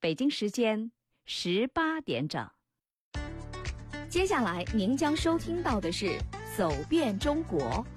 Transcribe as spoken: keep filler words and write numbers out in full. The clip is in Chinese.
北京时间十八点整。 接下来您将收听到的是《走遍中国》。